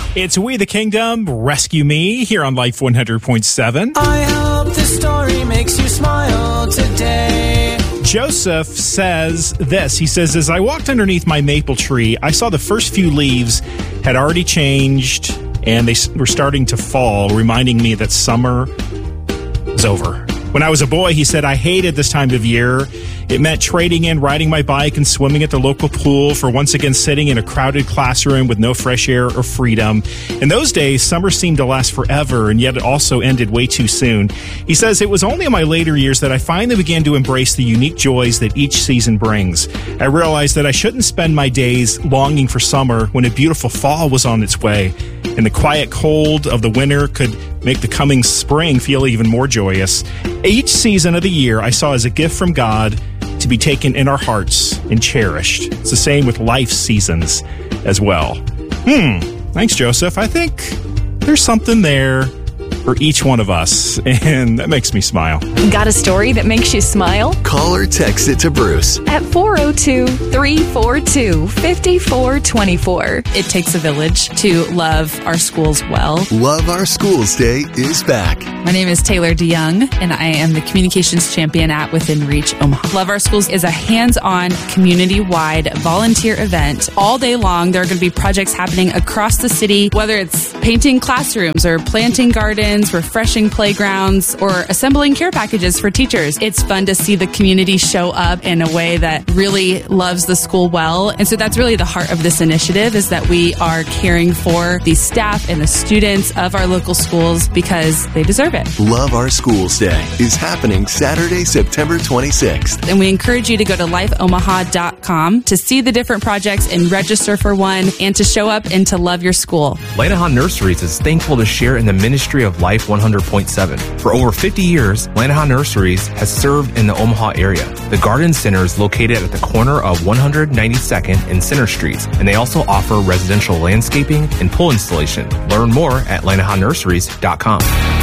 It's We the Kingdom, Rescue Me, here on Life 100.7. I hope the story makes you smile today. Joseph says this. He says, as I walked underneath my maple tree, I saw the first few leaves had already changed and they were starting to fall, reminding me that summer was over. When I was a boy, he said, I hated this time of year. It meant trading in, riding my bike, and swimming at the local pool for once again sitting in a crowded classroom with no fresh air or freedom. In those days, summer seemed to last forever, and yet it also ended way too soon. He says, it was only in my later years that I finally began to embrace the unique joys that each season brings. I realized that I shouldn't spend my days longing for summer when a beautiful fall was on its way, and the quiet cold of the winter could make the coming spring feel even more joyous. Each season of the year I saw as a gift from God to be taken in our hearts and cherished. It's the same with life seasons as well. Thanks, Joseph. I think there's something there for each one of us, and that makes me smile. Got a story that makes you smile? Call or text it to Bruce at 402-342-5424. It takes a village to love our schools well. Love Our Schools Day is back. My name is Taylor DeYoung, and I am the Communications Champion at Within Reach Omaha. Love Our Schools is a hands-on, community-wide volunteer event. All day long, there are going to be projects happening across the city, whether it's painting classrooms or planting gardens, refreshing playgrounds, or assembling care packages for teachers. It's fun to see the community show up in a way that really loves the school well. And so that's really the heart of this initiative, is that we are caring for the staff and the students of our local schools because they deserve it. Love Our Schools Day is happening Saturday, September 26th. And we encourage you to go to lifeomaha.com to see the different projects and register for one, and to show up and to love your school. Lanahan Nurseries is thankful to share in the ministry of Life 100.7. For over 50 years, Lanahan Nurseries has served in the Omaha area. The Garden Center is located at the corner of 192nd and Center Streets, and they also offer residential landscaping and pool installation. Learn more at lanahanNurseries.com.